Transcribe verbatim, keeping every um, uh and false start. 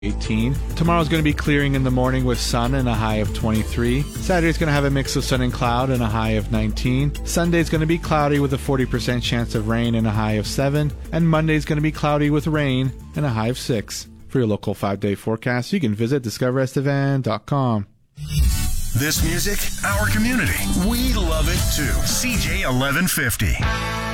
eighteen. Tomorrow's going to be clearing in the morning with sun and a high of twenty-three. Saturday's going to have a mix of sun and cloud and a high of nineteen. Sunday's going to be cloudy with a forty percent chance of rain and a high of seven. And Monday's going to be cloudy with rain and a high of six. For your local five-day forecast, you can visit discover estevan dot com. This music, our community. We love it too. C J eleven fifty.